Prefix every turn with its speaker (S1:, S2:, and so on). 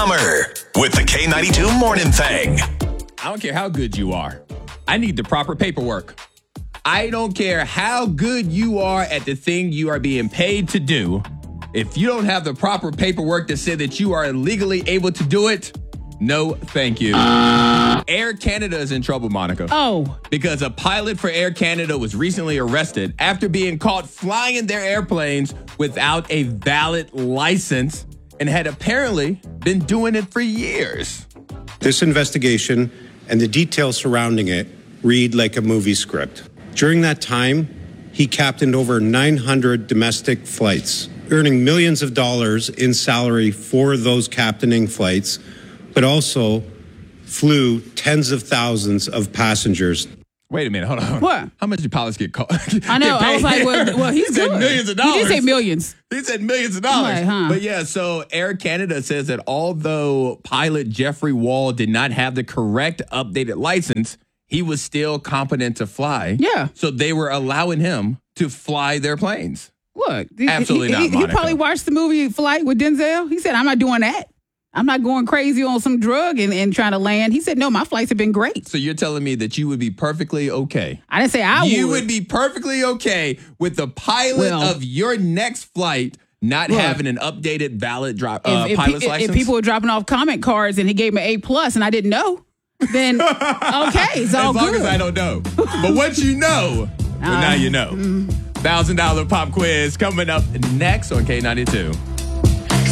S1: Summer with the K92 Morning Thing.
S2: I don't care how good you are. I need the proper paperwork. I don't care how good you are at the thing you are being paid to do. If you don't have the proper paperwork to say that you are legally able to do it, no, thank you. Air Canada is in trouble, Monica.
S3: Oh.
S2: Because a pilot for Air Canada was recently arrested after being caught flying their airplanes without a valid license and had apparently been doing it for years.
S4: This investigation and the details surrounding it read like a movie script. During that time, he captained over 900 domestic flights, earning millions of dollars in salary for those captaining flights, but also flew tens of thousands of passengers.
S2: Wait a minute, hold on.
S3: What?
S2: How much do pilots get caught?
S3: I know. I was like, well he's
S2: he said
S3: good.
S2: millions of dollars.
S3: He did say millions.
S2: He said millions of dollars.
S3: Right, huh?
S2: But yeah, so Air Canada says that although pilot Jeffrey Wall did not have the correct updated license, he was still competent to fly.
S3: Yeah.
S2: So they were allowing him to fly their planes.
S3: Look.
S2: Absolutely not,
S3: He
S2: Monica.
S3: probably watched the movie Flight with Denzel. He said, I'm not doing that. I'm not going crazy on some drug and trying to land. He said, no, my flights have been great.
S2: So you're telling me that you would be perfectly okay?
S3: I didn't say I would.
S2: You would be perfectly okay with the pilot of your next flight not having an updated valid pilot's license?
S3: If people were dropping off comment cards and he gave me A+ and I didn't know, then okay, it's all
S2: as long
S3: good.
S2: as I don't know. But once you know, well, now you know. $1,000 pop quiz coming up next on K92.